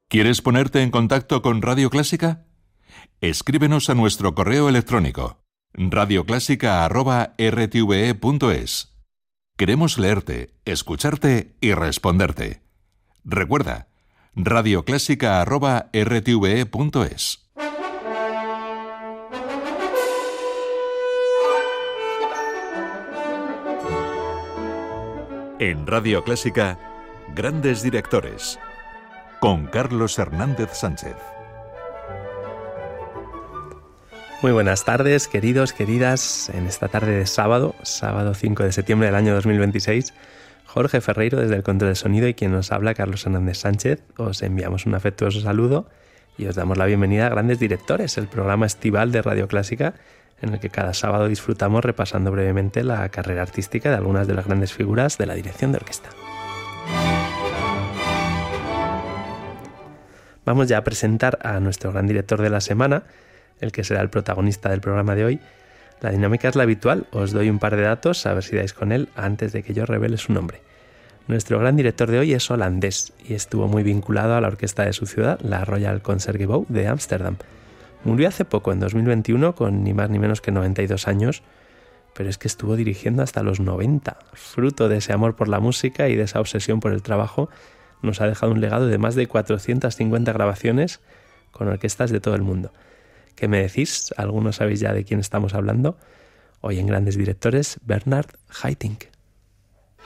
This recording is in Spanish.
¿Quieres ponerte en contacto con Radio Clásica? Escríbenos a nuestro correo electrónico radioclásica@rtve.es. Queremos leerte, escucharte y responderte. Recuerda, radioclásica@rtve.es. En Radio Clásica, Grandes Directores, con Carlos Hernández Sánchez. Muy buenas tardes, queridos, queridas. En esta tarde de sábado 5 de septiembre del año 2026, Jorge Ferreiro desde el control de sonido y quien nos habla, Carlos Hernández Sánchez, os enviamos un afectuoso saludo y os damos la bienvenida a Grandes Directores, el programa estival de Radio Clásica, en el que cada sábado disfrutamos repasando brevemente la carrera artística de algunas de las grandes figuras de la dirección de orquesta. Vamos ya a presentar a nuestro gran director de la semana, el que será el protagonista del programa de hoy. La dinámica es la habitual, os doy un par de datos a ver si dais con él antes de que yo revele su nombre. Nuestro gran director de hoy es holandés y estuvo muy vinculado a la orquesta de su ciudad, la Royal Concertgebouw de Ámsterdam. Murió hace poco, en 2021, con ni más ni menos que 92 años, pero es que estuvo dirigiendo hasta los 90. Fruto de ese amor por la música y de esa obsesión por el trabajo, nos ha dejado un legado de más de 450 grabaciones con orquestas de todo el mundo. ¿Qué me decís? ¿Algunos sabéis ya de quién estamos hablando? Hoy en Grandes Directores, Bernard Haitink.